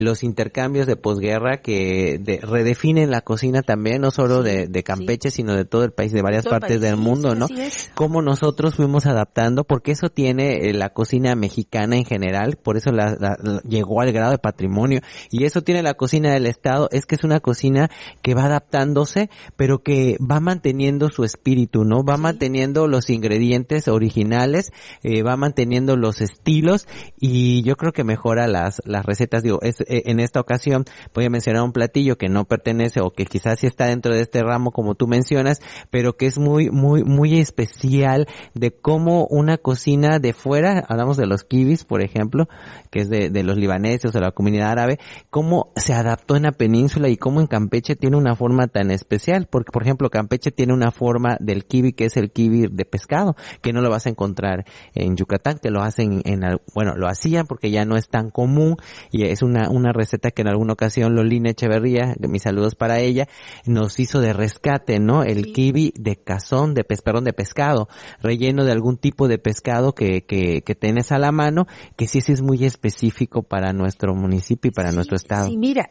los intercambios de posguerra que redefinen la cocina también, no solo de Campeche, sino de todo el país, de varias partes del mundo, ¿no? Cómo nosotros fuimos adaptando, porque eso tiene la cocina mexicana en general, por eso llegó al grado de patrimonio, y eso tiene la cocina del Estado, es que es una cocina que va adaptándose, pero que va manteniendo su espíritu, ¿no? Va manteniendo los ingredientes originales, va manteniendo los estilos, y yo creo que mejora las recetas. Digo, en esta ocasión voy a mencionar un platillo que no pertenece o que quizás sí está dentro de este ramo como tú mencionas, pero que es muy especial de cómo una cocina de fuera, hablamos de los kibis, por ejemplo, que es de los libaneses o de la comunidad árabe, cómo se adaptó en la península y cómo en Campeche tiene una forma tan especial, porque por ejemplo Campeche tiene una forma del kibi que es el kibi de pescado, que no lo vas a encontrar en Yucatán, que lo hacen lo hacían porque ya no es tan común, y es una receta que en alguna ocasión Lolina Echeverría, mis saludos para ella, nos hizo de rescate, ¿no? El kibi de cazón, de pescado, relleno de algún tipo de pescado que tienes a la mano, que sí es muy específico para nuestro municipio y para nuestro estado. Sí, mira,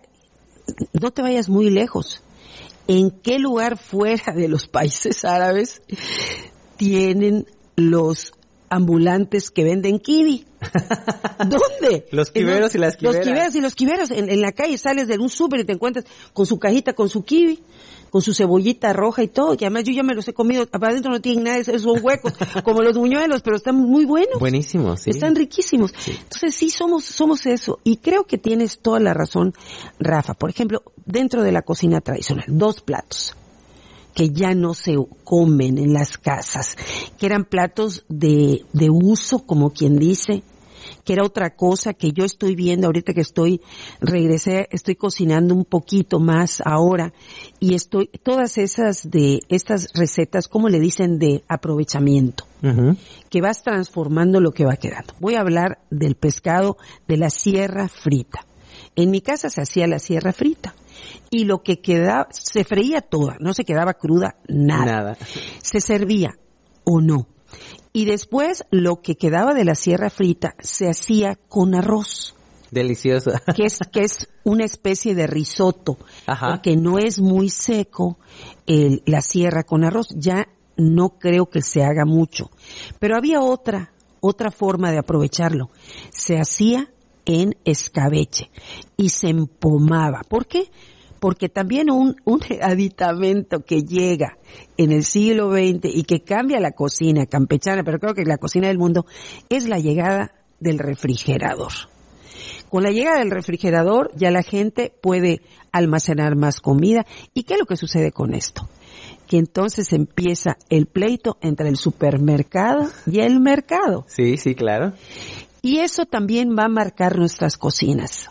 no te vayas muy lejos. ¿En qué lugar fuera de los países árabes tienen los ambulantes que venden kiwi? ¿Dónde? Los quiveros y las quiveras. Los quiveros y los quiveros. En la calle sales de un súper y te encuentras con su cajita, con su kiwi, con su cebollita roja y todo, que además yo ya me los he comido, para adentro no tienen nada, son huecos, como los buñuelos, pero están muy buenos. Buenísimos, sí. Están riquísimos. Sí. Entonces sí, somos eso. Y creo que tienes toda la razón, Rafa. Por ejemplo, dentro de la cocina tradicional, 2 platos que ya no se comen en las casas, que eran platos de uso, como quien dice, que era otra cosa que yo estoy viendo ahorita que regresé, estoy cocinando un poquito más ahora, y todas estas recetas, ¿cómo le dicen? De aprovechamiento, que vas transformando lo que va quedando. Voy a hablar del pescado de la sierra frita. En mi casa se hacía la sierra frita. Y lo que quedaba, se freía toda, no se quedaba cruda, nada. Se servía o no. Y después lo que quedaba de la sierra frita se hacía con arroz. Delicioso. Que es una especie de risotto. Ajá. Porque no es muy seco la sierra con arroz. Ya no creo que se haga mucho. Pero había otra forma de aprovecharlo. Se hacía en escabeche y se empomaba. ¿Por qué? Porque también un aditamento que llega en el siglo XX y que cambia la cocina campechana, pero creo que la cocina del mundo, es la llegada del refrigerador. Con la llegada del refrigerador ya la gente puede almacenar más comida. ¿Y qué es lo que sucede con esto? Que entonces empieza el pleito entre el supermercado y el mercado. Sí, claro. Y eso también va a marcar nuestras cocinas.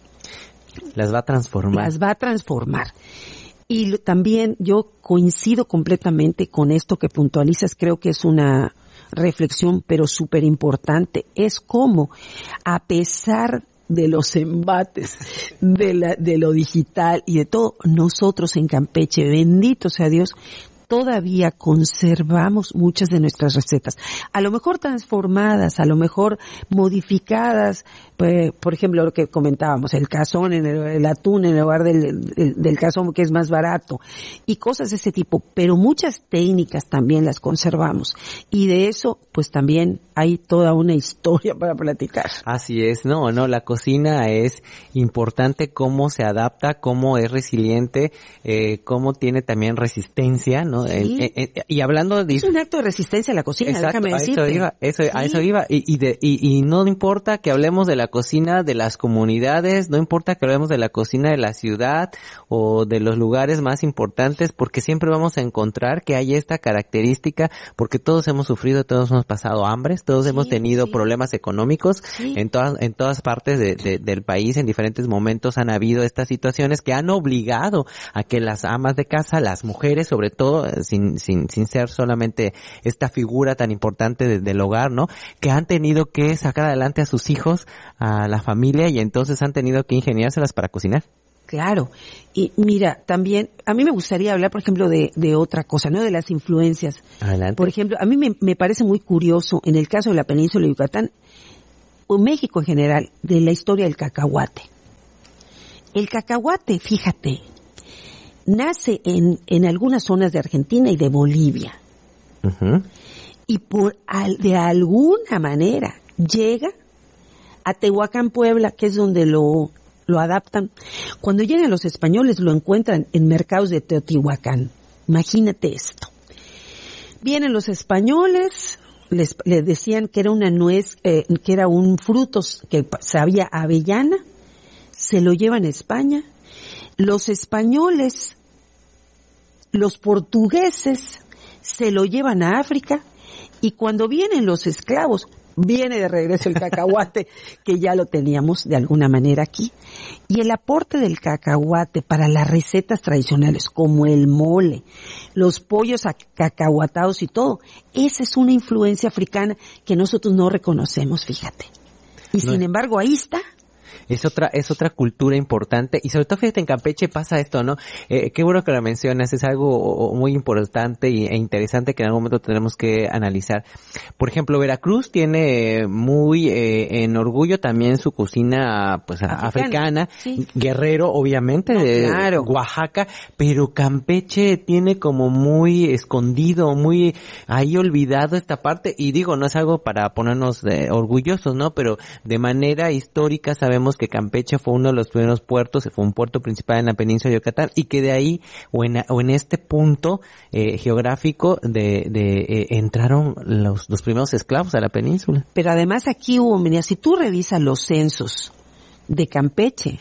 Las va a transformar. Y también yo coincido completamente con esto que puntualizas, creo que es una reflexión pero súper importante, es cómo a pesar de los embates de lo digital y de todo, nosotros en Campeche, bendito sea Dios, todavía conservamos muchas de nuestras recetas. A lo mejor transformadas, a lo mejor modificadas, por ejemplo, lo que comentábamos, el cazón, el atún en lugar del cazón que es más barato, y cosas de ese tipo, pero muchas técnicas también las conservamos. Y de eso, pues también hay toda una historia para platicar. Así es, la cocina es importante, cómo se adapta, cómo es resiliente, cómo tiene también resistencia, ¿no? Sí. Y hablando de... Es un acto de resistencia la cocina, exacto, déjame decirte. A eso iba. Y no importa que hablemos de la cocina de las comunidades, no importa que hablemos de la cocina de la ciudad o de los lugares más importantes, porque siempre vamos a encontrar que hay esta característica, porque todos hemos sufrido, todos hemos pasado hambres, todos hemos tenido problemas económicos, en todas partes del país, en diferentes momentos han habido estas situaciones que han obligado a que las amas de casa, las mujeres sobre todo, sin ser solamente esta figura tan importante del hogar, ¿no? Que han tenido que sacar adelante a sus hijos, a la familia, y entonces han tenido que ingeniárselas para cocinar. Claro. Y mira, también, a mí me gustaría hablar, por ejemplo, de otra cosa, ¿no? De las influencias. Adelante. Por ejemplo, a mí me parece muy curioso, en el caso de la península de Yucatán, o México en general, de la historia del cacahuate. El cacahuate, fíjate, nace en algunas zonas de Argentina y de Bolivia. Uh-huh. Y de alguna manera llega a Tehuacán, Puebla, que es donde lo adaptan. Cuando llegan los españoles lo encuentran en mercados de Teotihuacán. Imagínate esto. Vienen los españoles, les decían que era una nuez, que era un fruto que sabía a avellana, se lo llevan a España. Los españoles, los portugueses, se lo llevan a África, y cuando vienen los esclavos, viene de regreso el cacahuate, que ya lo teníamos de alguna manera aquí. Y el aporte del cacahuate para las recetas tradicionales, como el mole, los pollos cacahuatados y todo, esa es una influencia africana que nosotros no reconocemos, fíjate. Y sin embargo, ahí está. Es otra cultura importante, y sobre todo, fíjate, en Campeche pasa esto, ¿no? Qué bueno que lo mencionas, es algo muy importante e interesante que en algún momento tenemos que analizar. Por ejemplo, Veracruz tiene muy en orgullo también su cocina, pues, africana. Sí. Guerrero, obviamente, claro. Oaxaca, pero Campeche tiene como muy escondido, muy ahí olvidado esta parte, y digo, no es algo para ponernos orgullosos, ¿no? Pero de manera histórica sabemos que Campeche fue uno de los primeros puertos, fue un puerto principal en la península de Yucatán, y que de ahí, o en este punto geográfico, entraron los primeros esclavos a la península. Pero además aquí hubo, mira, si tú revisas los censos de Campeche,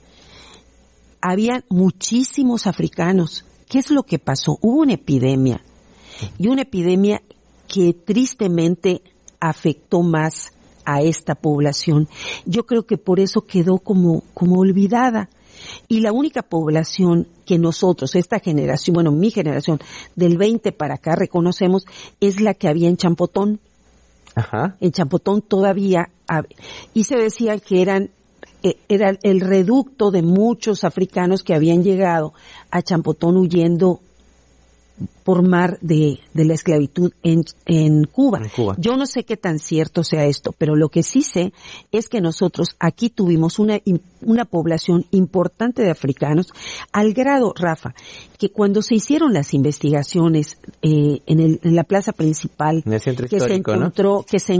había muchísimos africanos. ¿Qué es lo que pasó? Hubo una epidemia, y una epidemia que tristemente afectó más a esta población. Yo creo que por eso quedó como olvidada. Y la única población que nosotros, esta generación, bueno, mi generación, del 20 para acá reconocemos, es la que había en Champotón. Ajá. En Champotón todavía, y se decía que era el reducto de muchos africanos que habían llegado a Champotón huyendo por mar de la esclavitud en Cuba. Yo no sé qué tan cierto sea esto, pero lo que sí sé es que nosotros aquí tuvimos una población importante de africanos, al grado, Rafa, que cuando se hicieron las investigaciones en la plaza principal, en el centro histórico, ¿no? Se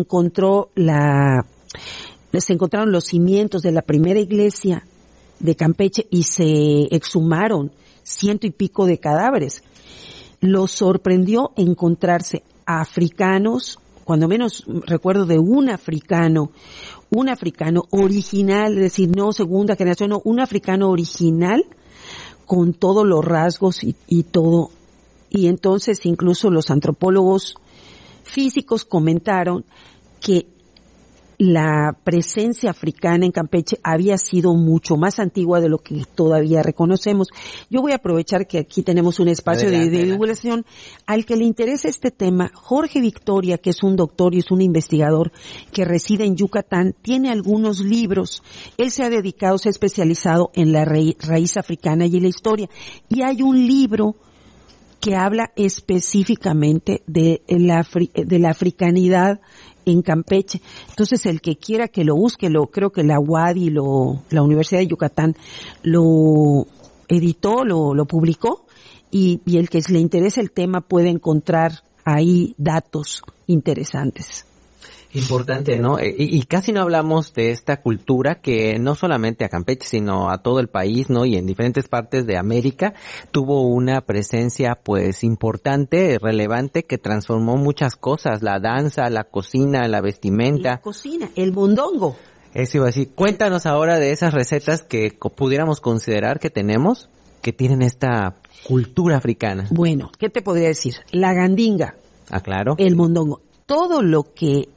encontraron los cimientos de la primera iglesia de Campeche y se exhumaron 100 y pico de cadáveres. Los sorprendió encontrarse a africanos, cuando menos recuerdo de un africano original, es decir, no segunda generación, no, un africano original con todos los rasgos y todo. Y entonces incluso los antropólogos físicos comentaron que la presencia africana en Campeche había sido mucho más antigua de lo que todavía reconocemos. Yo voy a aprovechar que aquí tenemos un espacio de divulgación. Al que le interesa este tema, Jorge Victoria, que es un doctor y es un investigador que reside en Yucatán, tiene algunos libros. Él se ha especializado en la raíz africana y en la historia. Y hay un libro que habla específicamente de la africanidad en Campeche. Entonces, el que quiera que lo busque, creo que la UADY, la Universidad de Yucatán lo editó, lo publicó, y el que le interese el tema puede encontrar ahí datos interesantes. Importante, ¿no? Y casi no hablamos de esta cultura que no solamente a Campeche, sino a todo el país, ¿no? Y en diferentes partes de América tuvo una presencia, pues, importante, relevante, que transformó muchas cosas: la danza, la cocina, la vestimenta. La cocina, el mondongo. Eso iba a decir. Cuéntanos ahora de esas recetas que pudiéramos considerar que tenemos, que tienen esta cultura africana. Bueno, ¿qué te podría decir? La gandinga. Ah, claro. El mondongo. Todo lo que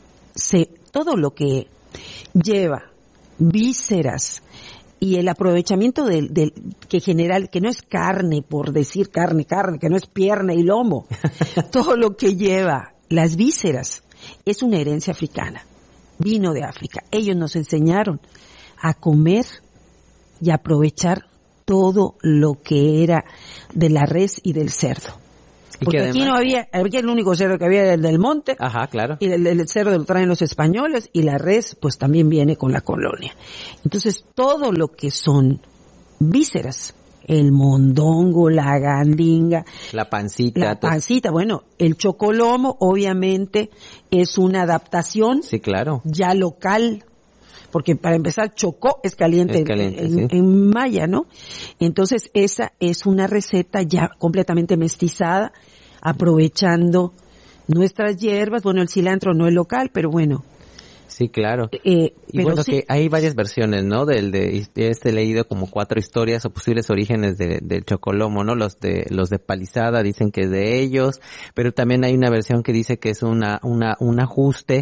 lleva vísceras y el aprovechamiento que no es carne, por decir carne, que no es pierna y lomo. Todo lo que lleva las vísceras es una herencia africana. Vino de África. Ellos nos enseñaron a comer y aprovechar todo lo que era de la res y del cerdo. Porque aquí no había el único cerdo que había era el del monte. Ajá, claro. Y el cerdo lo traen los españoles y la res pues también viene con la colonia. Entonces todo lo que son vísceras, el mondongo, la gandinga, la pancita, bueno, el chocolomo obviamente es una adaptación. Sí, claro. Ya local. Porque para empezar, chocó es caliente, en maya, ¿no? Entonces esa es una receta ya completamente mestizada, aprovechando nuestras hierbas. Bueno, el cilantro no es local, pero bueno. Sí, claro. Y bueno, sí, que hay varias versiones, ¿no? He leído como 4 historias o posibles orígenes del chocolomo, ¿no? Los de Palizada dicen que es de ellos, pero también hay una versión que dice que es un ajuste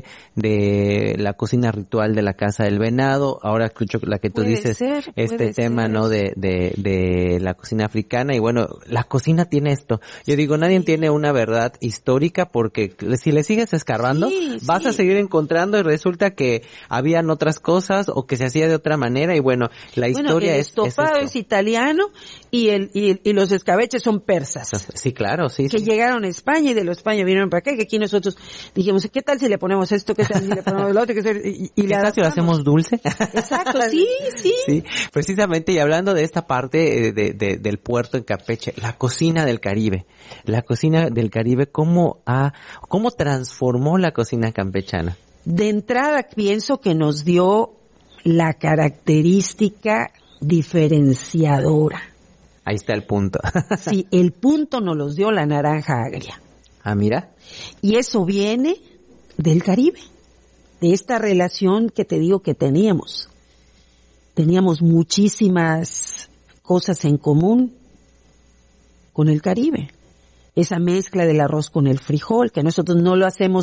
de la cocina ritual de la Casa del Venado. Ahora escucho la que tú dices, tema, ¿no? De la cocina africana. Y bueno, la cocina tiene esto. Yo digo, nadie tiene una verdad histórica, porque si le sigues escarbando, vas a seguir encontrando, y resulta que habían otras cosas o que se hacía de otra manera. Y bueno, la historia el estofado es italiano y los escabeches son persas. Sí, claro, sí. Que llegaron a España y de los España vinieron para acá, que aquí nosotros dijimos, ¿qué tal si le ponemos esto? ¿Qué tal si le ponemos lo otro? Y le si lo hacemos dulce? Exacto, sí. Sí, precisamente, y hablando de esta parte del puerto en Campeche, la cocina del Caribe. La cocina del Caribe, ¿cómo transformó la cocina campechana? De entrada pienso que nos dio la característica diferenciadora. Ahí está el punto. Sí, el punto nos los dio la naranja agria. Ah, mira. Y eso viene del Caribe, de esta relación que te digo que teníamos. Teníamos muchísimas cosas en común con el Caribe. Esa mezcla del arroz con el frijol, que nosotros no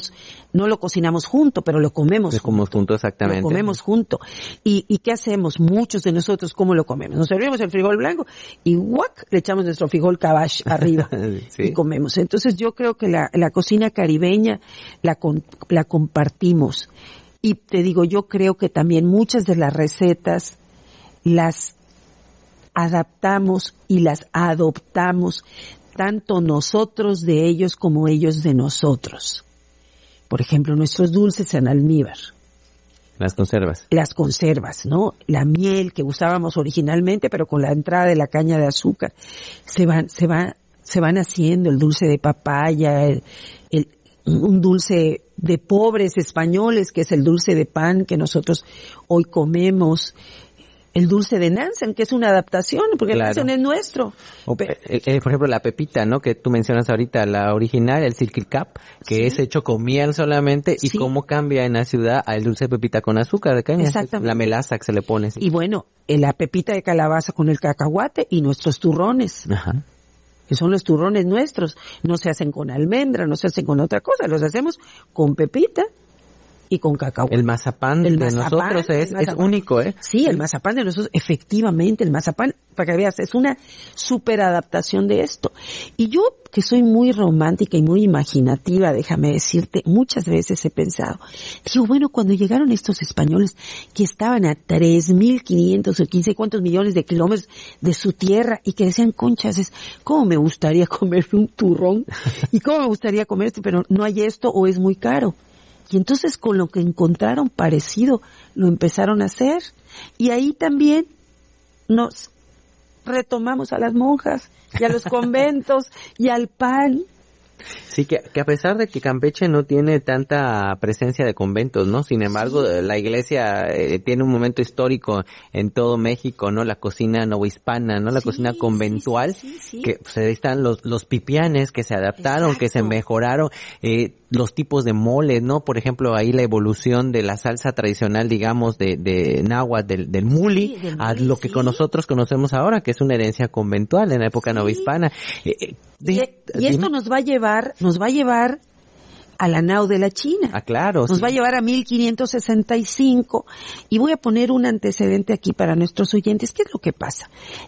lo cocinamos junto, pero lo comemos junto, exactamente. Lo comemos junto. ¿Y qué hacemos? Muchos de nosotros, ¿cómo lo comemos? Nos servimos el frijol blanco y ¡guac! Le echamos nuestro frijol cabache arriba sí. Y comemos. Entonces yo creo que la cocina caribeña la compartimos. Y te digo, yo creo que también muchas de las recetas las adaptamos y las adoptamos, tanto nosotros de ellos como ellos de nosotros. Por ejemplo, nuestros dulces en almíbar. Las conservas, ¿no? La miel que usábamos originalmente, pero con la entrada de la caña de azúcar, se van haciendo el dulce de papaya, un dulce de pobres españoles, que es el dulce de pan que nosotros hoy comemos. El dulce de Nansen, que es una adaptación, porque claro. El Nansen es nuestro. Por ejemplo, la pepita, ¿no? Que tú mencionas ahorita, la original, el Silky Cap, que sí. Es hecho con miel solamente, y sí. Cómo cambia en la ciudad al dulce de pepita con azúcar de caña. Exactamente. La melaza que se le pone. Sí. Y bueno, la pepita de calabaza con el cacahuate y nuestros turrones. Ajá. Que son los turrones nuestros. No se hacen con almendra, no se hacen con otra cosa, los hacemos con pepita y con cacao. El mazapán de nosotros es único, ¿eh? Sí, el mazapán de nosotros, efectivamente, el mazapán, para que veas, es una super adaptación de esto. Y yo, que soy muy romántica y muy imaginativa, déjame decirte, muchas veces he pensado, digo, bueno, cuando llegaron estos españoles que estaban a 3.500 o 15 cuántos millones de kilómetros de su tierra y que decían, conchas, ¿cómo me gustaría comer un turrón? Y cómo me gustaría comer esto, pero no hay esto o es muy caro. Y entonces con lo que encontraron parecido, lo empezaron a hacer. Y ahí también nos retomamos a las monjas y a los conventos y al pan. Sí, que a pesar de que Campeche no tiene tanta presencia de conventos, ¿no? Sin embargo, sí. La iglesia tiene un momento histórico en todo México, ¿no? La cocina novohispana, ¿no? La cocina conventual, sí. Que pues, ahí están los pipianes que se adaptaron, exacto. Que se mejoraron, los tipos de moles, ¿no? Por ejemplo, ahí la evolución de la salsa tradicional, digamos, de náhuatl, del muli, sí, a lo que con nosotros conocemos ahora, que es una herencia conventual en la época novohispana. Y esto nos va a llevar a la nao de la China. Ah, claro. Nos va a llevar a 1565 y voy a poner un antecedente aquí para nuestros oyentes. ¿Qué es lo que pasa?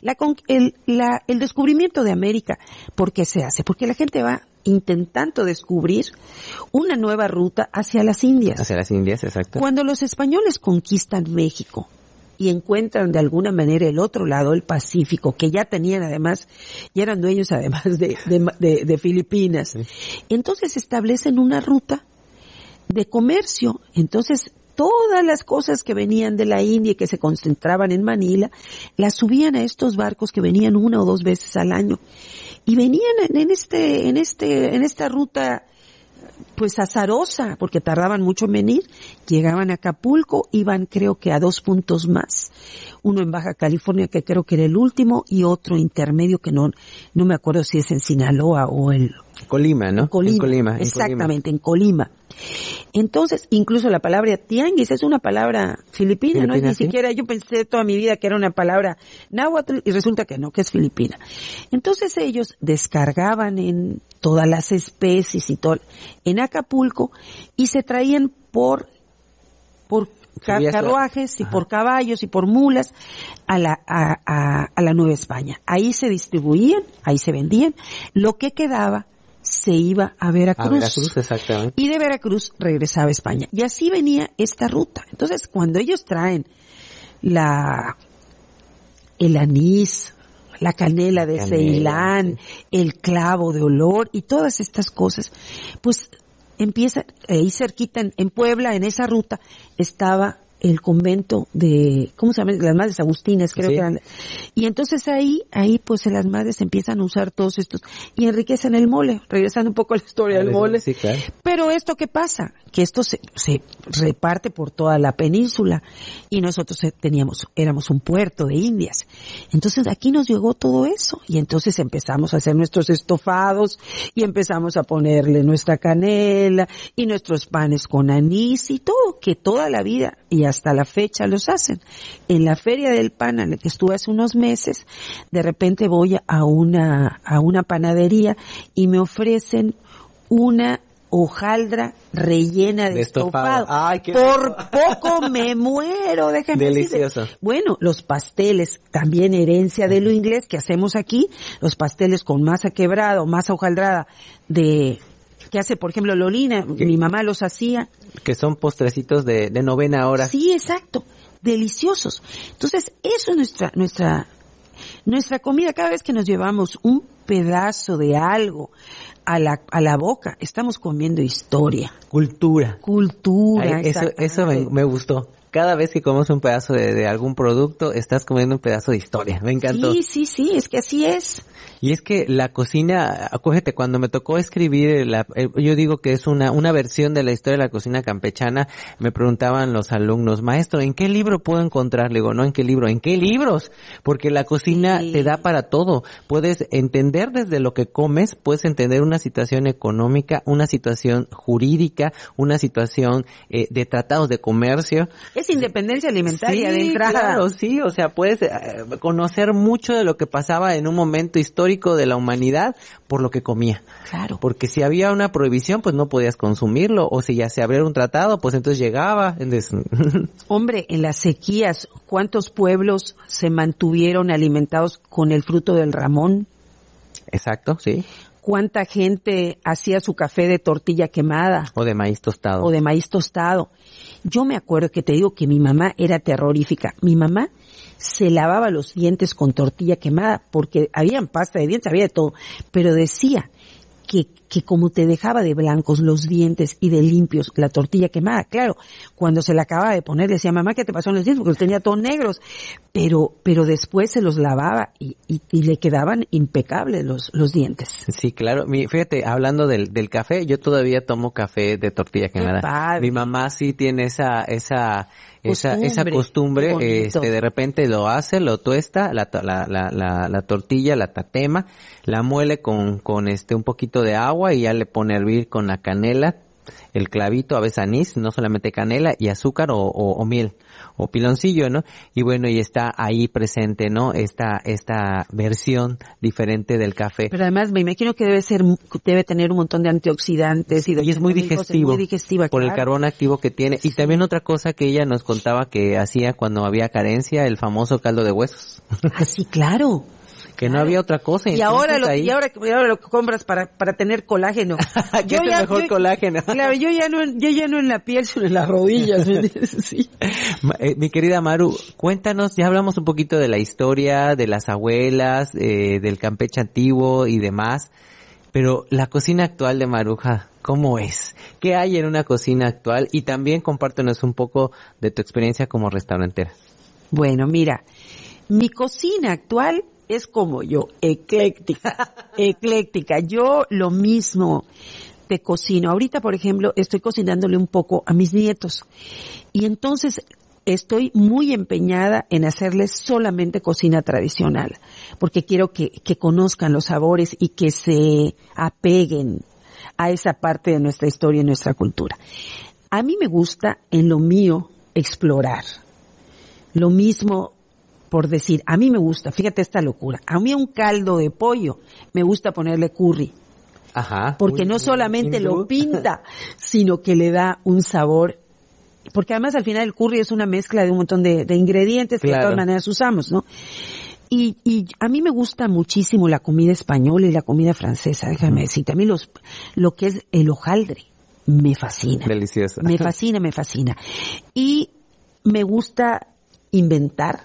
El descubrimiento de América, ¿por qué se hace? Porque la gente va intentando descubrir una nueva ruta hacia las Indias. Hacia las Indias, exacto. Cuando los españoles conquistan México, y encuentran de alguna manera el otro lado, el Pacífico, que ya tenían además, ya eran dueños además de Filipinas. Sí. Entonces establecen una ruta de comercio. Entonces todas las cosas que venían de la India y que se concentraban en Manila, las subían a estos barcos que venían 1 o 2 veces al año. Y venían en esta ruta pues azarosa, porque tardaban mucho en venir, llegaban a Acapulco, iban creo que a 2 puntos más, uno en Baja California que creo que era el último y otro intermedio que no me acuerdo si es en Sinaloa o el Colima, ¿no? En Colima. Exactamente, en Colima. Entonces, incluso la palabra tianguis es una palabra filipina, ¿no? Ni siquiera yo pensé toda mi vida que era una palabra náhuatl y resulta que no, que es filipina. Entonces ellos descargaban en todas las especies y todo en Acapulco y se traían por carruajes y por caballos y por mulas a la Nueva España. Ahí se distribuían, ahí se vendían. Lo que quedaba se iba a Veracruz. A Veracruz, exactamente. Y de Veracruz regresaba a España. Y así venía esta ruta. Entonces, cuando ellos traen el anís, la canela de Ceilán, el clavo de olor y todas estas cosas, pues empieza ahí cerquita en Puebla, en esa ruta, estaba el convento de, ¿cómo se llama? Las Madres Agustinas, creo que eran. Y entonces ahí pues las madres empiezan a usar todos estos y enriquecen el mole, regresando un poco a la historia del mole. Sí, claro. Pero esto ¿qué pasa? Que esto se reparte por toda la península y nosotros éramos un puerto de Indias. Entonces aquí nos llegó todo eso y entonces empezamos a hacer nuestros estofados y empezamos a ponerle nuestra canela y nuestros panes con anís y todo, que toda la vida y hasta la fecha los hacen. En la Feria del Pan, en la que estuve hace unos meses, de repente voy a una panadería y me ofrecen una hojaldra rellena de estofado. Ay, por poco me muero, déjenme delicioso. Decirles. Bueno, los pasteles, también herencia de lo inglés que hacemos aquí, los pasteles con masa quebrada o masa hojaldrada que hace, por ejemplo, Lolina, mi mamá los hacía. Que son postrecitos de 9 horas. Sí, exacto. Deliciosos. Entonces, eso es nuestra comida. Cada vez que nos llevamos un pedazo de algo a la boca, estamos comiendo historia. Cultura. Ay, eso me gustó. Cada vez que comes un pedazo de algún producto, estás comiendo un pedazo de historia. Me encantó. Sí, es que así es. Y es que la cocina, acuérdate, cuando me tocó escribir, yo digo que es una versión de la historia de la cocina campechana, me preguntaban los alumnos, maestro, ¿en qué libro puedo encontrar? Le digo, no, ¿en qué libro? ¿En qué libros? Porque la cocina te da para todo. Puedes entender desde lo que comes, puedes entender una situación económica, una situación jurídica, una situación de tratados de comercio. Es independencia alimentaria de entrada. Claro, sí, o sea, puedes conocer mucho de lo que pasaba en un momento histórico de la humanidad por lo que comía. Claro. Porque si había una prohibición, pues no podías consumirlo, o si ya se abriera un tratado, pues entonces llegaba. Hombre, en las sequías, ¿cuántos pueblos se mantuvieron alimentados con el fruto del ramón? Exacto, sí. ¿Cuánta gente hacía su café de tortilla quemada? O de maíz tostado. Yo me acuerdo que te digo que mi mamá era terrorífica. Mi mamá se lavaba los dientes con tortilla quemada porque habían pasta de dientes, había de todo, pero decía que como te dejaba de blancos los dientes y de limpios la tortilla quemada, claro, cuando se la acababa de poner decía, mamá, ¿qué te pasó en los dientes? Porque los tenía todos negros, pero después se los lavaba y le quedaban impecables los dientes. Sí, claro. Fíjate, hablando del café, yo todavía tomo café de tortilla quemada. Mi mamá sí tiene esa costumbre, de repente lo hace, lo tuesta, la tortilla, la tatema, la muele con un poquito de agua y ya le pone a hervir con la canela, el clavito, a veces anís, no solamente canela, y azúcar o miel, o piloncillo, ¿no? Y bueno, y está ahí presente, ¿no? Esta versión diferente del café. Pero además me imagino que debe tener un montón de antioxidantes y es muy digestivo, por el carbón activo que tiene. Y también otra cosa que ella nos contaba que hacía cuando había carencia, el famoso caldo de huesos. Ah, sí, claro. que no había otra cosa. Y ahora lo compras para tener colágeno. ¿Qué es el mejor colágeno? Claro, yo ya no en la piel, sino en las rodillas. Sí. Mi querida Maru, cuéntanos, ya hablamos un poquito de la historia, de las abuelas, del Campeche antiguo y demás, pero la cocina actual de Maruja, ¿cómo es? ¿Qué hay en una cocina actual? Y también compártenos un poco de tu experiencia como restaurantera. Bueno, mira, mi cocina actual es como yo, ecléctica. Yo lo mismo te cocino. Ahorita, por ejemplo, estoy cocinándole un poco a mis nietos. Y entonces estoy muy empeñada en hacerles solamente cocina tradicional, porque quiero que conozcan los sabores y que se apeguen a esa parte de nuestra historia y nuestra cultura. A mí me gusta, en lo mío, explorar. Lo mismo, por decir, a mí me gusta, fíjate esta locura, a mí un caldo de pollo me gusta ponerle curry. Ajá. Porque no solamente lo pinta, sino que le da un sabor. Porque además al final el curry es una mezcla de un montón de ingredientes que de todas maneras usamos, ¿no? Y a mí me gusta muchísimo la comida española y la comida francesa, déjame decirte. A mí lo que es el hojaldre me fascina. Delicioso. Me fascina. Y me gusta inventar.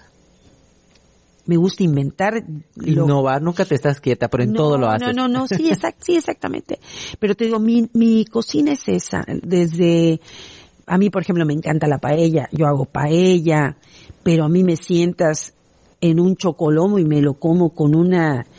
Innovar, nunca te estás quieta, pero en todo lo haces. No, sí, exactamente. Pero te digo, mi cocina es esa, desde... A mí, por ejemplo, me encanta la paella. Yo hago paella, pero a mí me sientas en un chocolomo y me lo como con un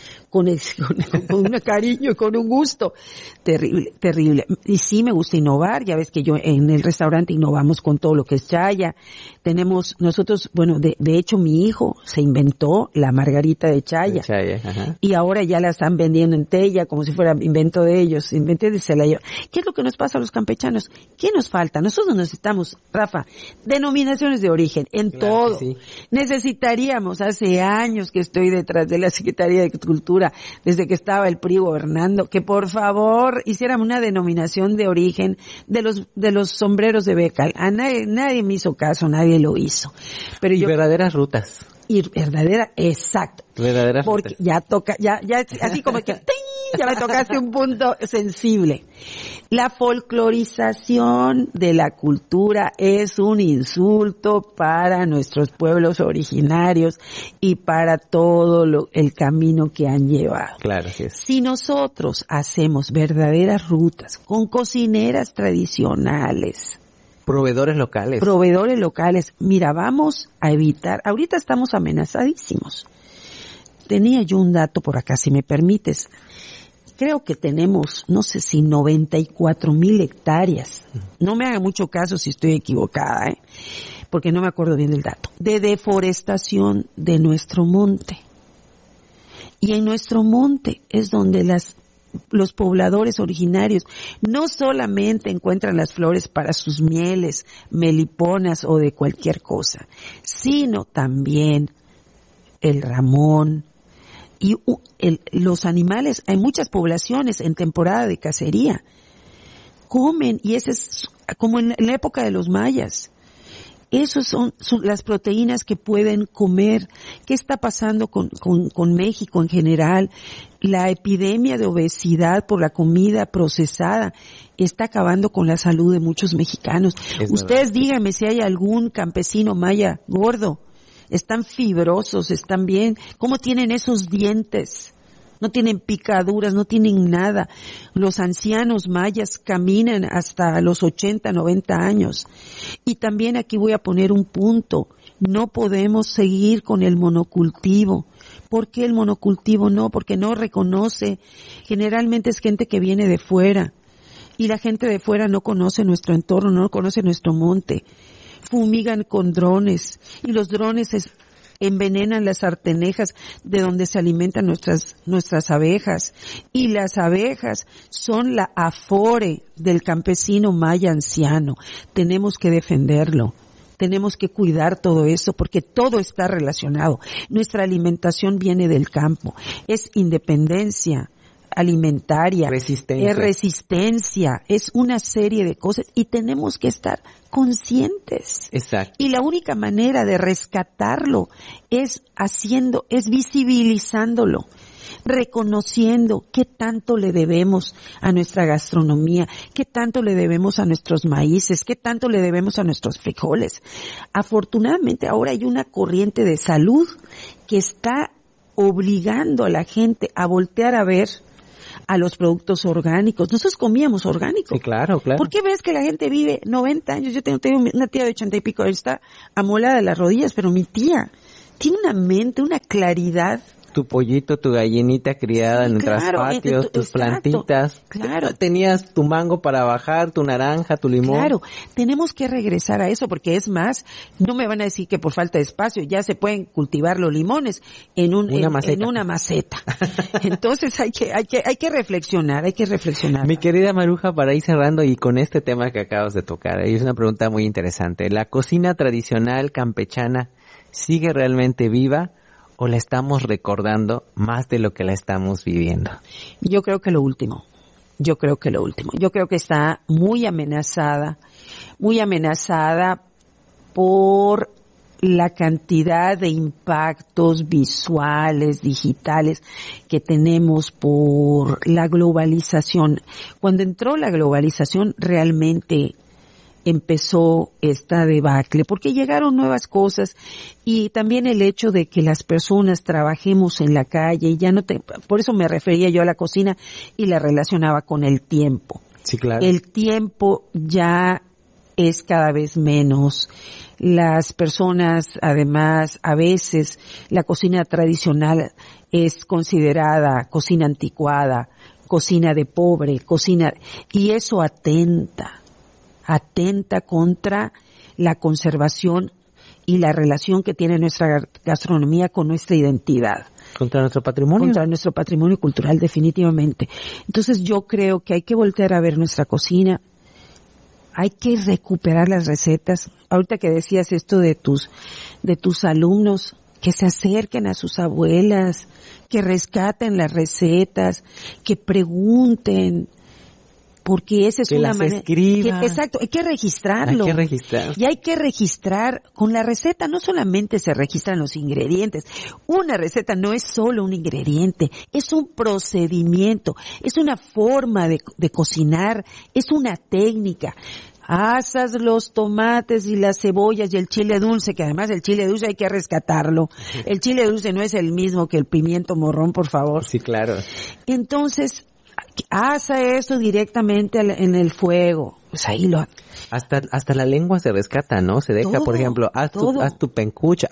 cariño, con un gusto. Terrible. Y sí me gusta innovar. Ya ves que yo en el restaurante innovamos con todo lo que es chaya. Nosotros, bueno, de hecho mi hijo se inventó la margarita de chaya. Ajá. Y ahora ya la están vendiendo en Tella como si fuera invento de ellos. Inventé de Celaya. ¿Qué es lo que nos pasa a los campechanos? ¿Qué nos falta? Nosotros necesitamos, Rafa, denominaciones de origen en todo. Sí. Necesitaríamos, hace años que estoy detrás de la Secretaría de Cultura, desde que estaba el PRI gobernando, que por favor hiciéramos una denominación de origen de los sombreros de Becal. A nadie me hizo caso, nadie lo hizo. Pero y verdaderas rutas. Exacto. Verdaderas porque rutas. ya toca, ya así como que ¡ting! Ya me tocaste un punto sensible. La folclorización de la cultura es un insulto para nuestros pueblos originarios y para todo el camino que han llevado. Claro, sí es. Si nosotros hacemos verdaderas rutas con cocineras tradicionales, proveedores locales, mira, vamos a evitar, ahorita estamos amenazadísimos. Tenía yo un dato por acá, si me permites. Creo que tenemos, no sé si 94,000 hectáreas. No me haga mucho caso si estoy equivocada, porque no me acuerdo bien del dato. De deforestación de nuestro monte. Y en nuestro monte es donde los pobladores originarios no solamente encuentran las flores para sus mieles, meliponas o de cualquier cosa, sino también el ramón, y los animales. Hay muchas poblaciones en temporada de cacería, comen, y ese es como en la época de los mayas. Esos son las proteínas que pueden comer. ¿Qué está pasando con México en general? La epidemia de obesidad por la comida procesada está acabando con la salud de muchos mexicanos. Ustedes díganme si hay algún campesino maya gordo. Están fibrosos, están bien. ¿Cómo tienen esos dientes? No tienen picaduras, no tienen nada. Los ancianos mayas caminan hasta los 80, 90 años. Y también aquí voy a poner un punto. No podemos seguir con el monocultivo. ¿Por qué el monocultivo no? Porque no reconoce. Generalmente es gente que viene de fuera. Y la gente de fuera no conoce nuestro entorno, no conoce nuestro monte. Fumigan con drones. Y los drones envenenan las artenejas de donde se alimentan nuestras abejas. Y las abejas son la afore del campesino maya anciano. Tenemos que defenderlo. Tenemos que cuidar todo eso porque todo está relacionado. Nuestra alimentación viene del campo. Es independencia alimentaria, resistencia. Es resistencia, es una serie de cosas y tenemos que estar conscientes. Exacto. Y la única manera de rescatarlo es visibilizándolo, reconociendo qué tanto le debemos a nuestra gastronomía, qué tanto le debemos a nuestros maíces, qué tanto le debemos a nuestros frijoles. Afortunadamente ahora hay una corriente de salud que está obligando a la gente a voltear a ver a los productos orgánicos. Nosotros comíamos orgánico. Sí, claro. ¿Por qué ves que la gente vive 90 años? Yo tengo una tía de 80 y pico, está amolada de las rodillas, pero mi tía tiene una mente, una claridad. Tu pollito, tu gallinita criada en el traspatio, tus plantitas. Claro. Tenías tu mango para bajar, tu naranja, tu limón. Claro, tenemos que regresar a eso porque es más, no me van a decir que por falta de espacio ya se pueden cultivar los limones en una maceta. Entonces hay que reflexionar. Mi querida Maruja, para ir cerrando y con este tema que acabas de tocar, es una pregunta muy interesante. ¿La cocina tradicional campechana sigue realmente viva o la estamos recordando más de lo que la estamos viviendo? Yo creo que lo último. Yo creo que está muy amenazada por la cantidad de impactos visuales, digitales que tenemos por la globalización. Cuando entró la globalización realmente empezó esta debacle, porque llegaron nuevas cosas y también el hecho de que las personas trabajemos en la calle y por eso me refería yo a la cocina y la relacionaba con el tiempo. Sí, claro. El tiempo ya es cada vez menos. Las personas, además, a veces la cocina tradicional es considerada cocina anticuada, cocina de pobre, y eso atenta contra la conservación y la relación que tiene nuestra gastronomía con nuestra identidad. Contra nuestro patrimonio. Contra nuestro patrimonio cultural, definitivamente. Entonces yo creo que hay que voltear a ver nuestra cocina, hay que recuperar las recetas. Ahorita que decías esto de tus alumnos, que se acerquen a sus abuelas, que rescaten las recetas, que pregunten, porque esa es una manera. Exacto, hay que registrarlo. Y hay que registrar con la receta, no solamente se registran los ingredientes. Una receta no es solo un ingrediente, es un procedimiento, es una forma de cocinar, es una técnica. Asas los tomates y las cebollas y el chile dulce, que además el chile dulce hay que rescatarlo. El chile dulce no es el mismo que el pimiento morrón, por favor. Sí, claro. Entonces, asa eso directamente en el fuego. Pues ahí hasta la lengua se rescata, ¿no? Se deja, por ejemplo, haz tu pencuch,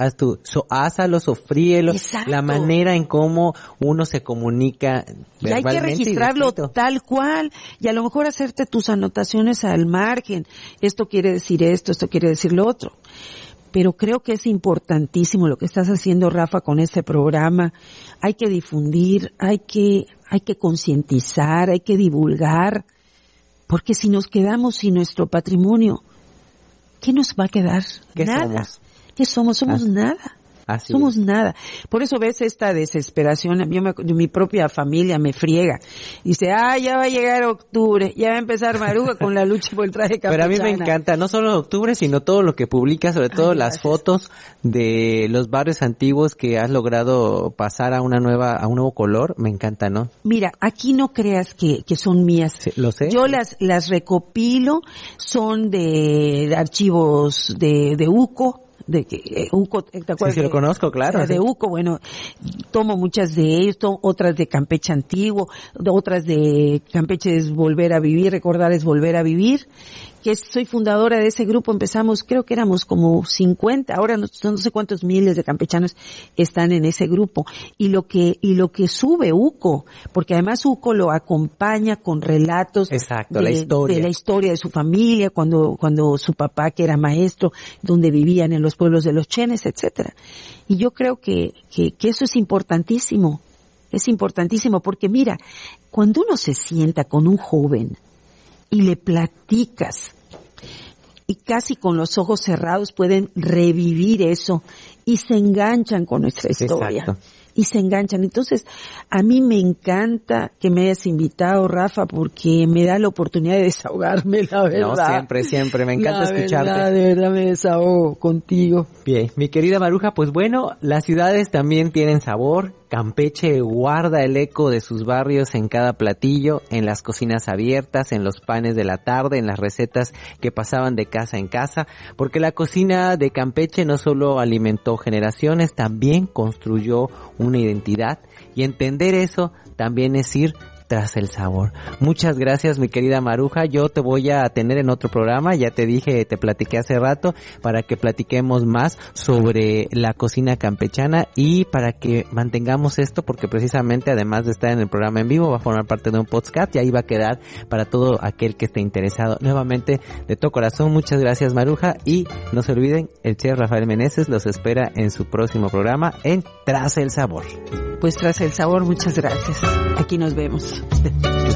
ásalo, sofríelo. Exacto. La manera en cómo uno se comunica verbalmente. Y hay que registrarlo tal cual, y a lo mejor hacerte tus anotaciones al margen. Esto quiere decir esto quiere decir lo otro. Pero creo que es importantísimo lo que estás haciendo, Rafa, con este programa. Hay que difundir, hay que concientizar, hay que divulgar, porque si nos quedamos sin nuestro patrimonio, ¿qué nos va a quedar? Nada. ¿Qué somos? Somos nada. Somos nada. Por eso ves esta desesperación. Mi propia familia me friega. Dice, ya va a llegar octubre, ya va a empezar Maruja con la lucha por el traje campechana. Pero a mí me encanta, no solo octubre, sino todo lo que publicas, sobre todo las fotos de los barrios antiguos que has logrado pasar a un nuevo color. Me encanta, ¿no? Mira, aquí no creas que son mías. Sí, lo sé. Yo las recopilo, son de archivos de UCO. UCO, ¿te acuerdas? Sí, lo conozco, claro. De UCO, bueno, tomo muchas de ellos, otras de Campeche Antiguo, otras de Campeche es Volver a Vivir, Recordar es Volver a Vivir, que soy fundadora de ese grupo. Empezamos, creo que éramos como 50, ahora no sé cuántos miles de campechanos están en ese grupo. Y lo que sube UCO, porque además UCO lo acompaña con relatos. Exacto, de la historia de su familia, cuando su papá, que era maestro, donde vivían en los pueblos de los chenes, etcétera. Y yo creo que eso es importantísimo. Es importantísimo porque mira, cuando uno se sienta con un joven y le platicas, y casi con los ojos cerrados pueden revivir eso y se enganchan con nuestra historia. Exacto. Y se enganchan. Entonces, a mí me encanta que me hayas invitado, Rafa, porque me da la oportunidad de desahogarme, la verdad. No, siempre, me encanta escucharte. De verdad me desahogo contigo. Bien, mi querida Maruja, pues bueno, las ciudades también tienen sabor. Campeche guarda el eco de sus barrios en cada platillo, en las cocinas abiertas, en los panes de la tarde, en las recetas que pasaban de casa en casa, porque la cocina de Campeche no solo alimentó generaciones, también construyó una identidad, y entender eso también es ir tras el sabor. Muchas gracias, mi querida Maruja. Yo te voy a tener en otro programa, ya te dije, te platiqué hace rato, para que platiquemos más sobre la cocina campechana y para que mantengamos esto, porque precisamente además de estar en el programa en vivo, va a formar parte de un podcast y ahí va a quedar para todo aquel que esté interesado. Nuevamente, de todo corazón, muchas gracias, Maruja, y no se olviden, el chef Rafael Meneses los espera en su próximo programa en Tras el Sabor. Pues Tras el Sabor, muchas gracias. Aquí nos vemos.